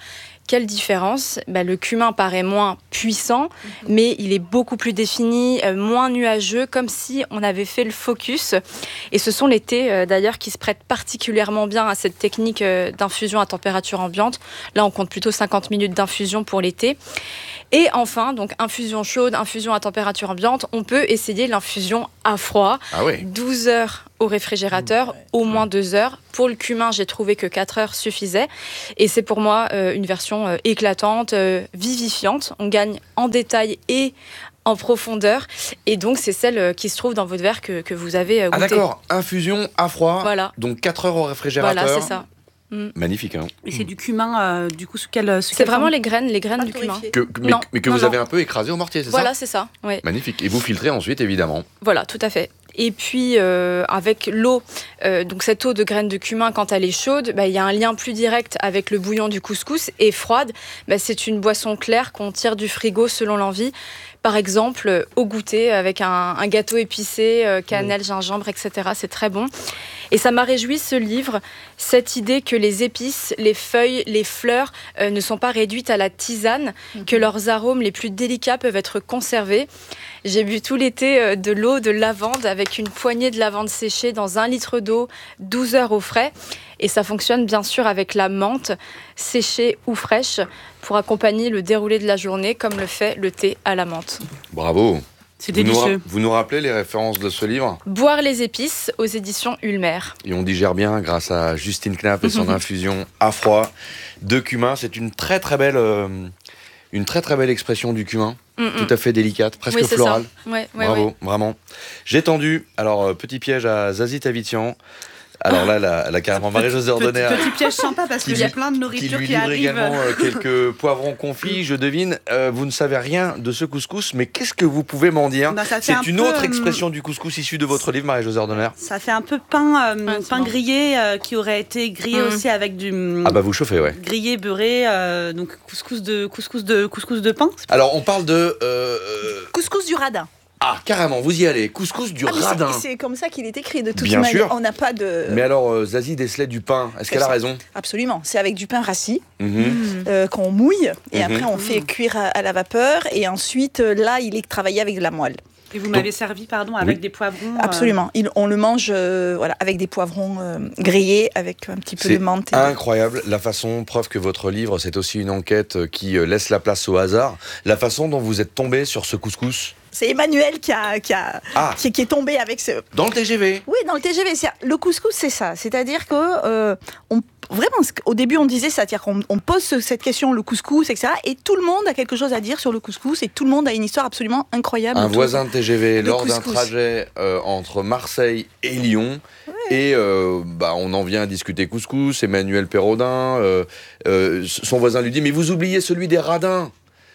Quelle différence ? Bah, le cumin paraît moins puissant, mmh. mais il est beaucoup plus défini, euh, moins nuageux, comme si on avait fait le focus. Et ce sont les thés, euh, d'ailleurs, qui se prêtent particulièrement bien à cette technique euh, d'infusion à température ambiante. Là, on compte plutôt cinquante minutes d'infusion pour les thés. Et enfin, donc infusion chaude, infusion à température ambiante, on peut essayer l'infusion à froid. Ah oui. douze heures au réfrigérateur, mmh. au moins deux heures. Pour le cumin, j'ai trouvé que quatre heures suffisaient. Et c'est pour moi euh, une version euh, éclatante, euh, vivifiante. On gagne en détail et en profondeur. Et donc, c'est celle qui se trouve dans votre verre que, que vous avez goûté. Ah d'accord, infusion à froid, voilà. Donc quatre heures au réfrigérateur. Voilà, c'est ça. Mmh. Magnifique, hein. Et c'est du cumin, euh, du coup, sous quel sous C'est vraiment forme les graines, les graines Pas du cumin. Que, que, mais, non, mais que non, vous non. avez un peu écrasé au mortier, c'est voilà, ça ? Voilà, c'est ça. Ouais. Magnifique. Et vous filtrez ensuite, évidemment. Voilà, tout à fait. Et puis, euh, avec l'eau, euh, donc cette eau de graines de cumin, quand elle est chaude, bah, y a un lien plus direct avec le bouillon du couscous. Et froide, bah, c'est une boisson claire qu'on tire du frigo selon l'envie. Par exemple, au goûter, avec un, un gâteau épicé, euh, cannelle, mmh. gingembre, et cetera. C'est très bon. Et ça m'a réjoui, ce livre, cette idée que les épices, les feuilles, les fleurs euh, ne sont pas réduites à la tisane, mmh. que leurs arômes les plus délicats peuvent être conservés. J'ai bu tout l'été euh, de l'eau de lavande avec une poignée de lavande séchée dans un litre d'eau, douze heures au frais. Et ça fonctionne bien sûr avec la menthe, séchée ou fraîche, pour accompagner le déroulé de la journée, comme le fait le thé à la menthe. Bravo. C'est délicieux. Vous nous, vous nous rappelez les références de ce livre ? Boire les épices aux éditions Ulmer. Et on digère bien grâce à Justine Knapp et son infusion à froid de cumin. C'est une très très belle, euh, une très très belle expression du cumin. Mm-mm. Tout à fait délicate, presque oui, florale. Ouais, ouais, bravo, ouais. vraiment. J'ai tendu. Alors, euh, petit piège à Zazie Tavitian. Alors là, elle a, elle a carrément Marie-Josée Ordonner. Petit piège sympa parce qu'il y a plein de nourriture qui, qui arrive. Qui lui livre également euh, quelques poivrons confits. Je devine, euh, vous ne savez rien de ce couscous, mais qu'est-ce que vous pouvez m'en dire ? bah, C'est une peu, autre expression du couscous issue de votre livre, Marie-Josée Ordonner. Ça fait un peu pain, euh, ouais, pain bon. grillé euh, qui aurait été grillé mmh. aussi avec du. Ah bah vous chauffez, ouais. Grillé, beurré, euh, donc couscous de couscous de couscous de pain. Alors on parle de euh, couscous du radin. Ah, carrément, vous y allez. Couscous du ah, radin. C'est, c'est comme ça qu'il est écrit, de toute Bien manière. sûr. On n'a pas de... Mais alors, euh, Zazie décelait du pain. Est-ce qu'elle a raison ? Absolument. C'est avec du pain rassis mm-hmm. euh, qu'on mouille. Et mm-hmm. après, on fait cuire à, à la vapeur. Et ensuite, là, il est travaillé avec de la moelle. Et vous m'avez servi, pardon, avec oui. des poivrons. Absolument. Il, on le mange euh, voilà, avec des poivrons euh, grillés, avec un petit peu c'est de menthe. C'est incroyable. La façon, preuve que votre livre, c'est aussi une enquête qui euh, laisse la place au hasard. La façon dont vous êtes tombé sur ce couscous. C'est Emmanuel qui, a, qui, a, ah. qui, qui est tombé avec ce... Dans le T G V ? Oui, dans le T G V. C'est, le couscous, c'est ça. C'est-à-dire que... Euh, on, vraiment, au début, on disait ça. C'est-à-dire qu'on on pose cette question, le couscous, et cetera. Et tout le monde a quelque chose à dire sur le couscous. Et tout le monde a une histoire absolument incroyable. Un voisin de T G V, lors couscous. d'un trajet euh, entre Marseille et Lyon... Ouais. Et euh, bah, on en vient à discuter couscous, Emmanuel Perraudin, euh, euh, son voisin lui dit « Mais vous oubliez celui des radins !»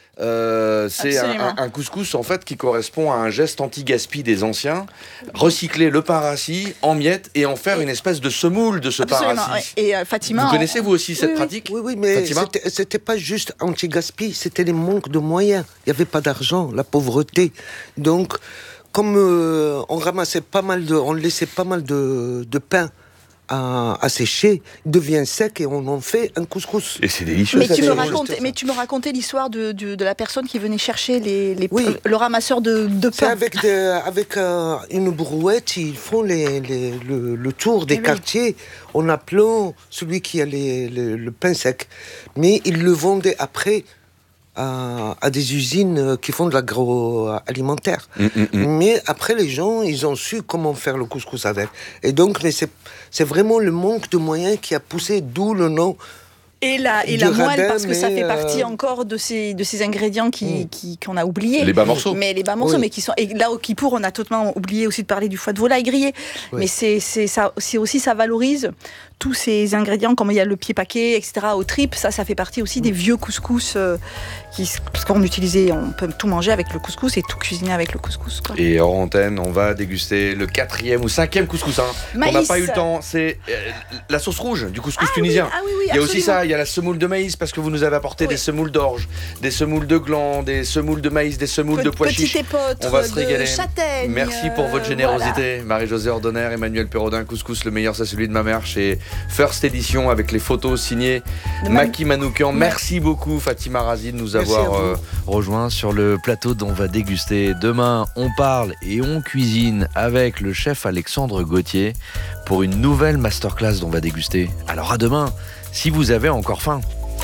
Euh, c'est un, un, un couscous en fait qui correspond à un geste anti-gaspi des anciens, recycler le pain rassis en miettes et en faire une espèce de semoule de ce Absolument, pain rassis. Et euh, Fatima, vous connaissez vous aussi cette oui, pratique ? Oui, oui, mais c'était, c'était pas juste anti-gaspi, c'était les manques de moyens. Il n'y avait pas d'argent, la pauvreté. Donc, comme euh, on ramassait pas mal de, on laissait pas mal de, de pain à, à sécher, il devient sec et on en fait un couscous. Et c'est délicieux. Mais, ça tu, me juste, racontais, mais tu me racontais l'histoire de, de, de la personne qui venait chercher les, les, oui. le ramasseur de, de pain. C'est avec, des, avec euh, une brouette, ils font les, les, le, le tour des oui. quartiers en appelant celui qui a les, les, le pain sec. Mais ils le vendaient après à, à des usines qui font de l'agroalimentaire. Mmh, mmh, mmh. Mais après, les gens, ils ont su comment faire le couscous avec. Et donc, mais c'est, c'est vraiment le manque de moyens qui a poussé, d'où le nom. Et la, et la moelle, parce que ça fait partie euh... encore de ces, de ces ingrédients qui, mmh. qui, qu'on a oubliés. Les bas morceaux. Mais les bas morceaux, oui. mais qui sont. Et là, au Kippour, on a totalement oublié aussi de parler du foie de volaille grillé. Oui. Mais c'est, c'est, ça, c'est aussi, ça valorise tous ces ingrédients, comme il y a le pied paquet, et cetera, aux tripes. Ça, ça fait partie aussi mmh. des vieux couscous. Euh, qui, parce qu'on utilisait, on peut tout manger avec le couscous et tout cuisiner avec le couscous. Quoi. Et hors antenne, on va déguster le quatrième ou cinquième couscous. Hein. On n'a pas eu le temps. C'est euh, la sauce rouge du couscous ah, tunisien. Oui, ah, oui, oui, il y a aussi ça. Il y a la semoule de maïs, parce que vous nous avez apporté oui. des semoules d'orge, des semoules de gland, des semoules de maïs, des semoules Pe- de pois chiches. Épeautre, on va se régaler. Châtaigne, merci pour votre générosité. Voilà. Marie-Josée Ordonner, Emmanuel Perraudin, couscous, le meilleur, c'est celui de ma mère, chez First Edition avec les photos signées Maki Manoukian. Merci beaucoup Fatima Razi de nous avoir euh, rejoints sur le plateau d'On va déguster. Demain, on parle et on cuisine avec le chef Alexandre Gauthier pour une nouvelle masterclass d'On va déguster. Alors à demain, si vous avez encore faim.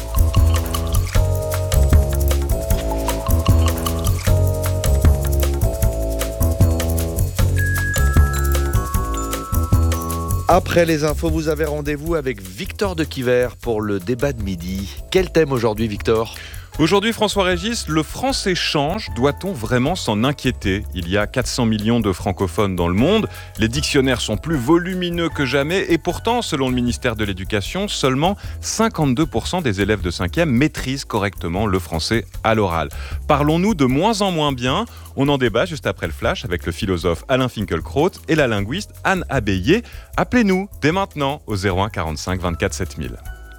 Après les infos, vous avez rendez-vous avec Victor de Quiver pour le débat de midi. Quel thème aujourd'hui, Victor ? Aujourd'hui, François-Régis, le français change. Doit-on vraiment s'en inquiéter ? Il y a quatre cents millions de francophones dans le monde. Les dictionnaires sont plus volumineux que jamais. Et pourtant, selon le ministère de l'Éducation, seulement cinquante-deux pour cent des élèves de cinquième maîtrisent correctement le français à l'oral. Parlons-nous de moins en moins bien ? On en débat juste après le flash avec le philosophe Alain Finkielkraut et la linguiste Anne Abbaye. Appelez-nous dès maintenant au zéro un quarante-cinq vingt-quatre sept mille.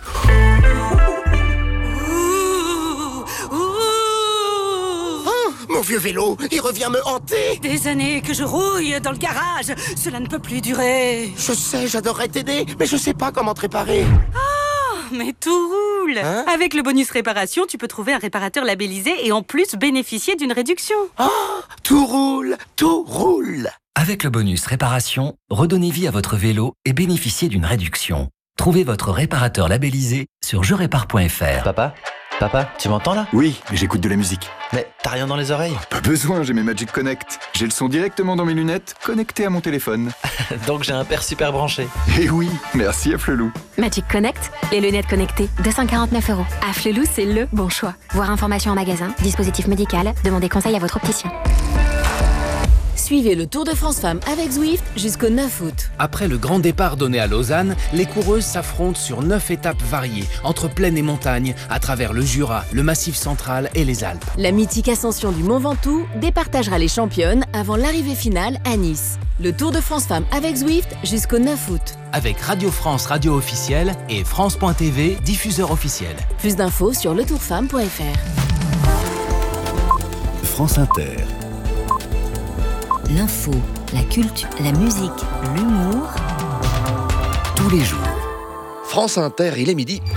Mon vieux vélo, il revient me hanter. Des années que je rouille dans le garage. Cela ne peut plus durer. Je sais, j'adorerais t'aider, mais je sais pas comment te réparer. Ah, mais tout roule. Hein? Avec le bonus réparation, tu peux trouver un réparateur labellisé et en plus bénéficier d'une réduction. Ah, tout roule, tout roule. Avec le bonus réparation, redonnez vie à votre vélo et bénéficiez d'une réduction. Trouvez votre réparateur labellisé sur je répare point f r. Papa ? Papa, tu m'entends là ? Oui, mais j'écoute de la musique. Mais t'as rien dans les oreilles ? Pas besoin, j'ai mes Magic Connect. J'ai le son directement dans mes lunettes, connecté à mon téléphone. Donc j'ai un père super branché. Eh oui, merci à Flelou. Magic Connect, les lunettes connectées, deux cent quarante-neuf euros. À Flelou, c'est le bon choix. Voir information en magasin, dispositif médical, demandez conseil à votre opticien. Suivez le Tour de France Femmes avec Zwift jusqu'au neuf août. Après le grand départ donné à Lausanne, les coureuses s'affrontent sur neuf étapes variées, entre plaine et montagne, à travers le Jura, le Massif central et les Alpes. La mythique ascension du Mont Ventoux départagera les championnes avant l'arrivée finale à Nice. Le Tour de France Femmes avec Zwift jusqu'au neuf août. Avec Radio France Radio officielle et France point T V, diffuseur officiel. Plus d'infos sur le tour femme point f r. France Inter. L'info, la culture, la musique, l'humour. Tous les jours. France Inter, il est midi.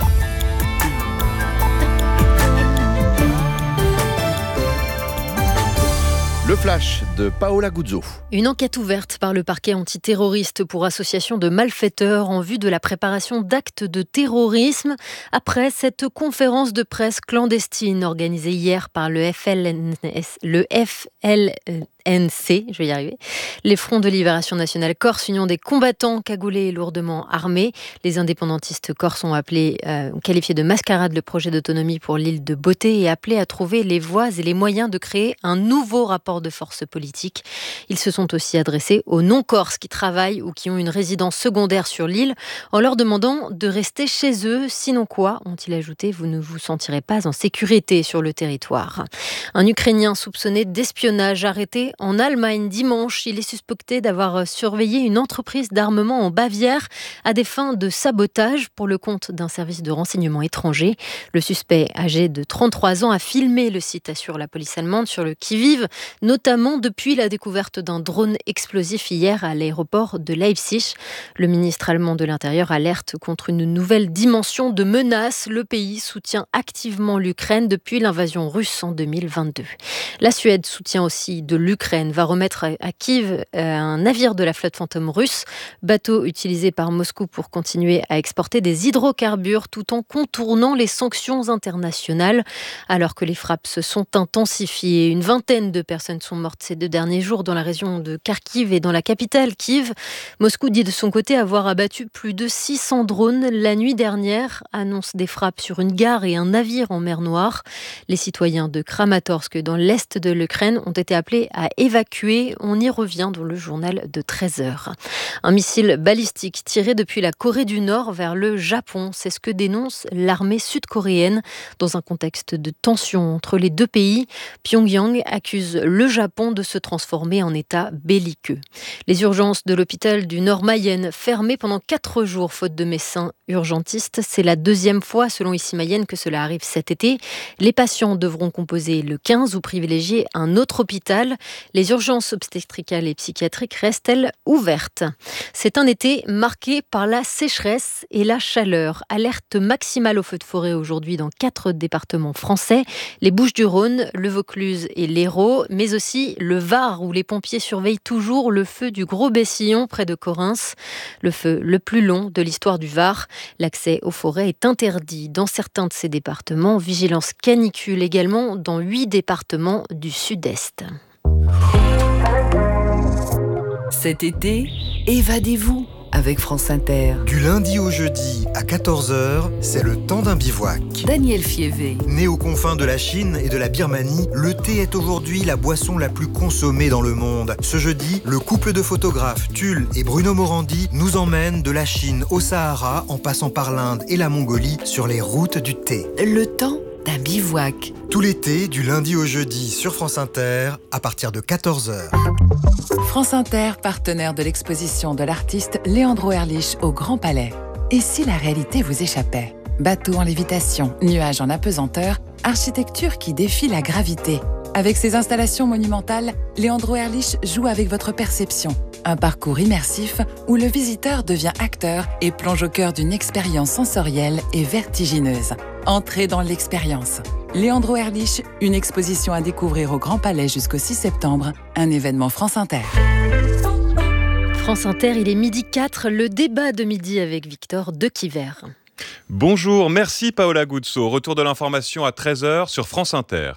Le flash de Paola Guzzo. Une enquête ouverte par le parquet antiterroriste pour association de malfaiteurs en vue de la préparation d'actes de terrorisme après cette conférence de presse clandestine organisée hier par le F L N S, le F L N C, je vais y arriver, les Fronts de Libération Nationale Corse, union des combattants cagoulés et lourdement armés. Les indépendantistes corses ont appelé, euh, qualifié de mascarade le projet d'autonomie pour l'île de Beauté et appelé à trouver les voies et les moyens de créer un nouveau rapport de force politique. Ils se sont aussi adressés aux non-corses qui travaillent ou qui ont une résidence secondaire sur l'île en leur demandant de rester chez eux, sinon quoi, ont-ils ajouté, vous ne vous sentirez pas en sécurité sur le territoire. Un Ukrainien soupçonné d'espionnage arrêté en Allemagne dimanche. Il est suspecté d'avoir surveillé une entreprise d'armement en Bavière à des fins de sabotage pour le compte d'un service de renseignement étranger. Le suspect, âgé de trente-trois ans, a filmé le site, assure la police allemande, sur le qui-vive, notamment depuis la découverte d'un drone explosif hier à l'aéroport de Leipzig. Le ministre allemand de l'Intérieur alerte contre une nouvelle dimension de menace. Le pays soutient activement l'Ukraine depuis l'invasion russe en deux mille vingt-deux. La Suède soutient aussi de l'Ukraine. L'Ukraine va remettre à Kiev un navire de la flotte fantôme russe, bateau utilisé par Moscou pour continuer à exporter des hydrocarbures tout en contournant les sanctions internationales. Alors que les frappes se sont intensifiées, une vingtaine de personnes sont mortes ces deux derniers jours dans la région de Kharkiv et dans la capitale Kiev. Moscou dit de son côté avoir abattu plus de six cents drones la nuit dernière, annonce des frappes sur une gare et un navire en mer Noire. Les citoyens de Kramatorsk dans l'est de l'Ukraine ont été appelés à évacuer. On y revient dans le journal de treize heures. Un missile balistique tiré depuis la Corée du Nord vers le Japon, c'est ce que dénonce l'armée sud-coréenne dans un contexte de tension entre les deux pays. Pyongyang accuse le Japon de se transformer en état belliqueux. Les urgences de l'hôpital du Nord-Mayenne fermées pendant quatre jours faute de médecins urgentistes. C'est la deuxième fois selon Ici Mayenne que cela arrive cet été. Les patients devront composer le quinze ou privilégier un autre hôpital. Les urgences obstétricales et psychiatriques restent-elles ouvertes? C'est un été marqué par la sécheresse et la chaleur. Alerte maximale au feu de forêt aujourd'hui dans quatre départements français, les Bouches-du-Rhône, le Vaucluse et l'Hérault, mais aussi le Var où les pompiers surveillent toujours le feu du Gros-Bessillon près de Correns, le feu le plus long de l'histoire du Var. L'accès aux forêts est interdit dans certains de ces départements. Vigilance canicule également dans huit départements du sud-est. Cet été, évadez-vous avec France Inter. Du lundi au jeudi à quatorze heures, c'est le temps d'un bivouac. Daniel Fievé. Né aux confins de la Chine et de la Birmanie, le thé est aujourd'hui la boisson la plus consommée dans le monde. Ce jeudi, le couple de photographes Tulle et Bruno Morandi nous emmène de la Chine au Sahara en passant par l'Inde et la Mongolie sur les routes du thé. Le temps d'un bivouac. Tout l'été, du lundi au jeudi sur France Inter, à partir de quatorze heures. France Inter, partenaire de l'exposition de l'artiste Leandro Erlich au Grand Palais. Et si la réalité vous échappait? Bateau en lévitation, nuages en apesanteur, architecture qui défie la gravité. Avec ses installations monumentales, Leandro Erlich joue avec votre perception. Un parcours immersif où le visiteur devient acteur et plonge au cœur d'une expérience sensorielle et vertigineuse. Entrez dans l'expérience. Leandro Erlich, une exposition à découvrir au Grand Palais jusqu'au six septembre, un événement France Inter. France Inter, il est midi quatre, le débat de midi avec Victor Dequiver. Bonjour, merci Paola Guzzo. Retour de l'information à treize heures sur France Inter.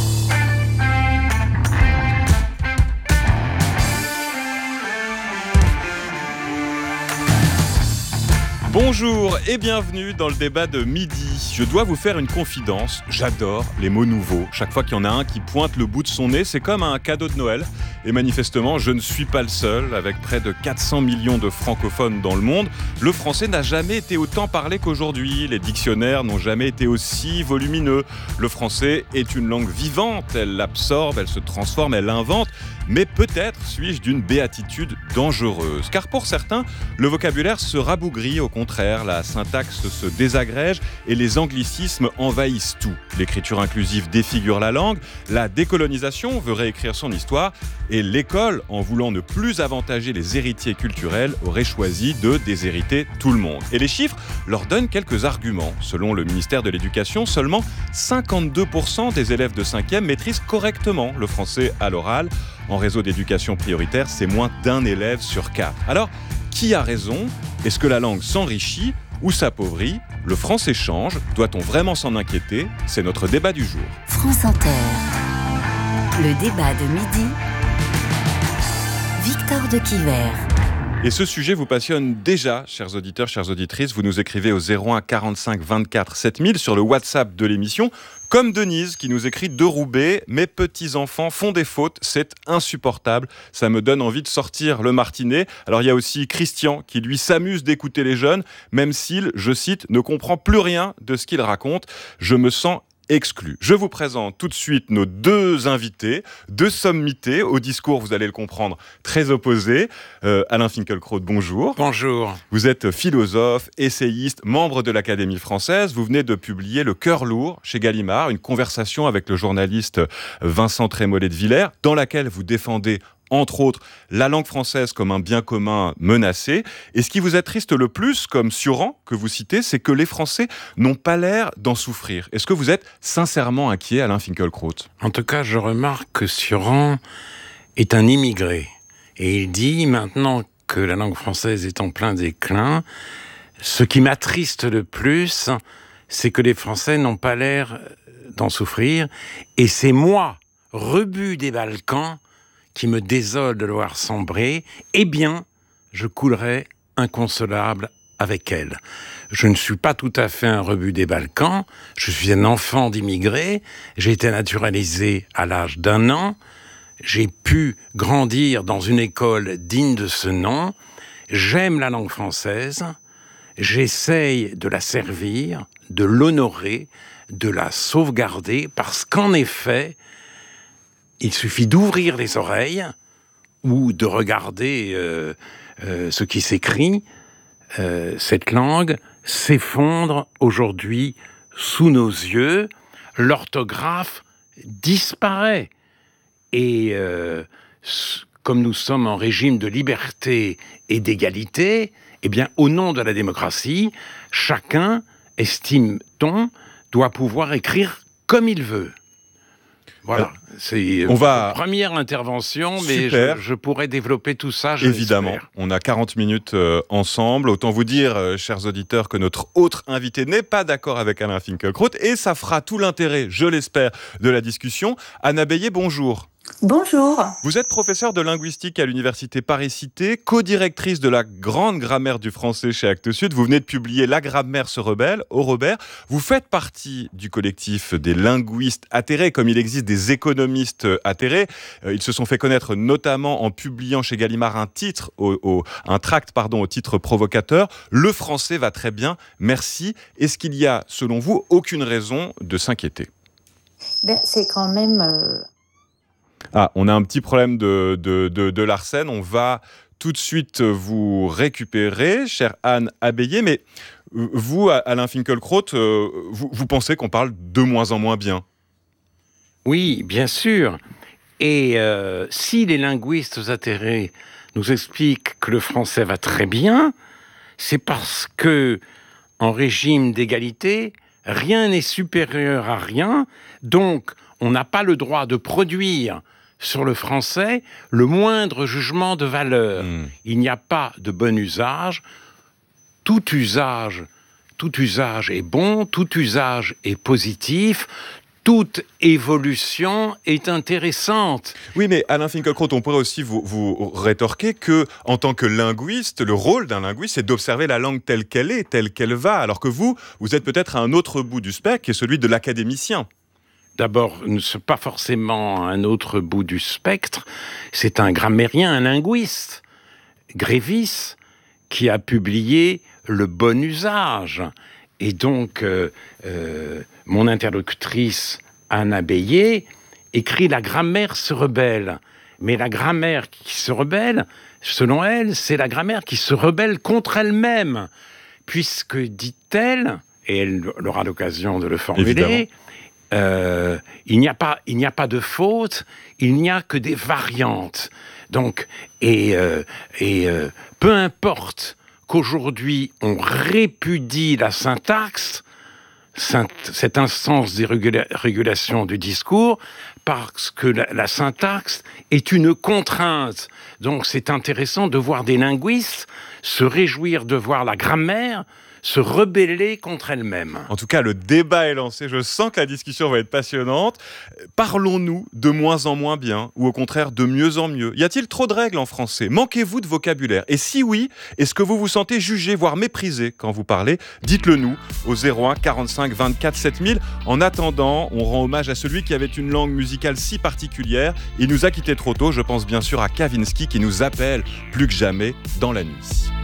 Bonjour et bienvenue dans le débat de midi. Je dois vous faire une confidence, j'adore les mots nouveaux. Chaque fois qu'il y en a un qui pointe le bout de son nez, c'est comme un cadeau de Noël. Et manifestement, je ne suis pas le seul. Avec près de quatre cents millions de francophones dans le monde, le français n'a jamais été autant parlé qu'aujourd'hui. Les dictionnaires n'ont jamais été aussi volumineux. Le français est une langue vivante, elle l'absorbe, elle se transforme, elle l'invente. Mais peut-être suis-je d'une béatitude dangereuse. Car pour certains, le vocabulaire se rabougrit. Au contraire, la syntaxe se désagrège et les anglicismes envahissent tout. L'écriture inclusive défigure la langue, la décolonisation veut réécrire son histoire et l'école, en voulant ne plus avantager les héritiers culturels, aurait choisi de déshériter tout le monde. Et les chiffres leur donnent quelques arguments. Selon le ministère de l'Éducation, seulement cinquante-deux pour cent des élèves de cinquième maîtrisent correctement le français à l'oral. En réseau d'éducation prioritaire, c'est moins d'un élève sur quatre. Alors, qui a raison? Est-ce que la langue s'enrichit ou s'appauvrit? Le français change. Doit-on vraiment s'en inquiéter? C'est notre débat du jour. France Inter. Le débat de midi. Victor Dequiver. Et ce sujet vous passionne déjà, chers auditeurs, chères auditrices. Vous nous écrivez au zéro un quarante-cinq vingt-quatre sept mille sur le WhatsApp de l'émission. Comme Denise qui nous écrit de Roubaix, mes petits-enfants font des fautes, c'est insupportable. Ça me donne envie de sortir le martinet. Alors il y a aussi Christian qui lui s'amuse d'écouter les jeunes, même s'il, je cite, ne comprend plus rien de ce qu'il raconte. Je me sens exclu. Je vous présente tout de suite nos deux invités, deux sommités, au discours, vous allez le comprendre, très opposés. Euh, Alain Finkielkraut, bonjour. Bonjour. Vous êtes philosophe, essayiste, membre de l'Académie française. Vous venez de publier Le Cœur lourd chez Gallimard, une conversation avec le journaliste Vincent Trémollet de Villers, dans laquelle vous défendez entre autres, la langue française comme un bien commun menacé. Et ce qui vous attriste le plus, comme Sioran, que vous citez, c'est que les Français n'ont pas l'air d'en souffrir. Est-ce que vous êtes sincèrement inquiet, Alain Finkielkraut? En tout cas, je remarque que Sioran est un immigré. Et il dit, maintenant que la langue française est en plein déclin, ce qui m'attriste le plus, c'est que les Français n'ont pas l'air d'en souffrir. Et c'est moi, rebut des Balkans, qui me désole de le voir sombrer, eh bien, je coulerai inconsolable avec elle. Je ne suis pas tout à fait un rebut des Balkans, je suis un enfant d'immigrés, j'ai été naturalisé à l'âge d'un an, j'ai pu grandir dans une école digne de ce nom, j'aime la langue française, j'essaye de la servir, de l'honorer, de la sauvegarder, parce qu'en effet, il suffit d'ouvrir les oreilles ou de regarder euh, euh, ce qui s'écrit. Euh, cette langue s'effondre aujourd'hui sous nos yeux. L'orthographe disparaît. Et euh, comme nous sommes en régime de liberté et d'égalité, eh bien, au nom de la démocratie, chacun, estime-t-on, doit pouvoir écrire comme il veut. Voilà, c'est on va... la première intervention, mais Super. je, je pourrais développer tout ça. Évidemment, l'espère. On a quarante minutes euh, ensemble. Autant vous dire, euh, chers auditeurs, que notre autre invité n'est pas d'accord avec Alain Finkielkraut, et ça fera tout l'intérêt, je l'espère, de la discussion. Anna Beyer, bonjour. Bonjour. Vous êtes professeure de linguistique à l'université Paris-Cité, co-directrice de la grande grammaire du français chez Actes Sud. Vous venez de publier La grammaire se rebelle au Robert. Vous faites partie du collectif des linguistes atterrés, comme il existe des économistes atterrés. Ils se sont fait connaître notamment en publiant chez Gallimard un titre, au, au, un tract pardon, au titre provocateur. Le français va très bien, merci. Est-ce qu'il y a, selon vous, aucune raison de s'inquiéter ? Ben, c'est quand même... Euh... Ah, on a un petit problème de, de, de, de l'arsène. On va tout de suite vous récupérer, chère Anne Abeillé. Mais vous, Alain Finkielkraut, euh, vous, vous pensez qu'on parle de moins en moins bien ? Oui, bien sûr. Et euh, si les linguistes atterrés nous expliquent que le français va très bien, c'est parce que, en régime d'égalité, rien n'est supérieur à rien. Donc, on n'a pas le droit de produire sur le français le moindre jugement de valeur. Mmh. Il n'y a pas de bon usage. Tout usage, tout usage est bon, tout usage est positif. Toute évolution est intéressante. Oui, mais Alain Finkielkraut, on pourrait aussi vous, vous rétorquer que, en tant que linguiste, le rôle d'un linguiste, c'est d'observer la langue telle qu'elle est, telle qu'elle va, alors que vous, vous êtes peut-être à un autre bout du spectre, qui est celui de l'académicien. D'abord, ce n'est pas forcément un autre bout du spectre, c'est un grammairien, un linguiste, Grévis, qui a publié Le bon usage. Et donc, euh, euh, mon interlocutrice, Anna Beyer, écrit « La grammaire se rebelle ». Mais la grammaire qui se rebelle, selon elle, c'est la grammaire qui se rebelle contre elle-même. Puisque, dit-elle, et elle aura l'occasion de le formuler, euh, il n'y a pas, il n'y a pas de faute, il n'y a que des variantes. Donc, et, euh, et euh, peu importe qu'aujourd'hui on répudie la syntaxe, cette instance de régula- régulation du discours, parce que la, la syntaxe est une contrainte. Donc c'est intéressant de voir des linguistes se réjouir de voir la grammaire se rebeller contre elle-même. En tout cas, le débat est lancé. Je sens que la discussion va être passionnante. Parlons-nous de moins en moins bien ou au contraire de mieux en mieux ? Y a-t-il trop de règles en français ? Manquez-vous de vocabulaire ? Et si oui, est-ce que vous vous sentez jugé, voire méprisé quand vous parlez ? Dites-le nous au zéro un quarante-cinq vingt-quatre sept mille. En attendant, on rend hommage à celui qui avait une langue musicale si particulière. Il nous a quittés trop tôt. Je pense bien sûr à Kavinsky qui nous appelle plus que jamais dans la nuit.